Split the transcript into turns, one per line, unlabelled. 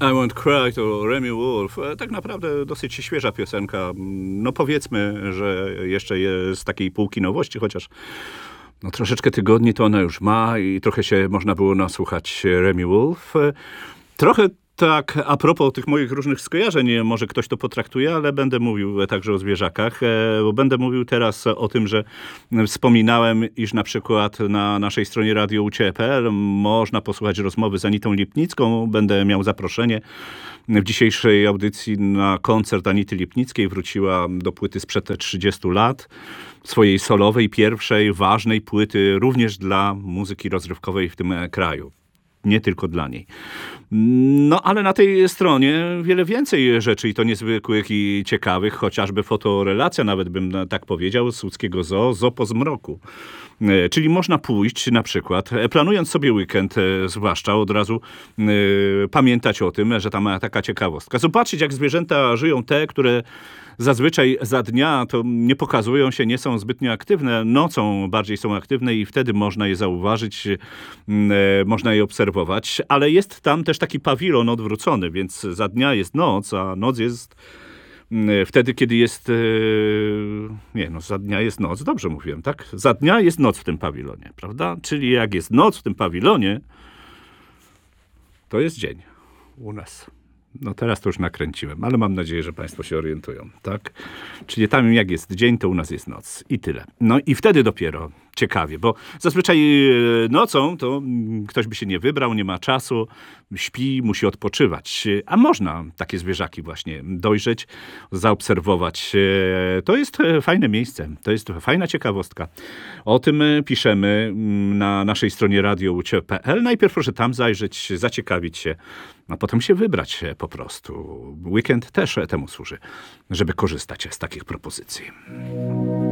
I Won't Cry to Remi Wolf. Tak naprawdę dosyć świeża piosenka. No powiedzmy, że jeszcze jest z takiej półki nowości, chociaż no troszeczkę tygodni to ona już ma i trochę się można było nasłuchać Remi Wolf. Trochę tak, a propos tych moich różnych skojarzeń, może ktoś to potraktuje, ale będę mówił także o zwierzakach, bo będę mówił teraz o tym, że wspominałem, iż na przykład na naszej stronie radio.ucie.pl można posłuchać rozmowy z Anitą Lipnicką. Będę miał zaproszenie w dzisiejszej audycji na koncert Anity Lipnickiej. Wróciła do płyty sprzed 30 lat, swojej solowej, pierwszej, ważnej płyty, również dla muzyki rozrywkowej w tym kraju. Nie tylko dla niej. No, ale na tej stronie wiele więcej rzeczy i to niezwykłych i ciekawych, chociażby fotorelacja, nawet bym tak powiedział, z łódzkiego zoo po zmroku. Czyli można pójść na przykład, planując sobie weekend, zwłaszcza od razu pamiętać o tym, że tam taka ciekawostka. Zobaczyć, jak zwierzęta żyją te, które zazwyczaj za dnia to nie pokazują się, nie są zbytnio aktywne. Nocą bardziej są aktywne i wtedy można je zauważyć, można je obserwować. Ale jest tam też taki pawilon odwrócony, więc za dnia jest noc, a noc jest wtedy, kiedy jest... za dnia jest noc. Dobrze mówiłem, tak? Za dnia jest noc w tym pawilonie, prawda? Czyli jak jest noc w tym pawilonie, to jest dzień u nas. No teraz to już nakręciłem, ale mam nadzieję, że państwo się orientują, tak? Czyli tam jak jest dzień, to u nas jest noc. I tyle. No i wtedy dopiero ciekawie, bo zazwyczaj nocą to ktoś by się nie wybrał, nie ma czasu, śpi, musi odpoczywać. A można takie zwierzaki właśnie dojrzeć, zaobserwować. To jest fajne miejsce, to jest fajna ciekawostka. O tym piszemy na naszej stronie radio.ucie.pl. Najpierw proszę tam zajrzeć, zaciekawić się, a potem się wybrać po prostu. Weekend też temu służy, żeby korzystać z takich propozycji.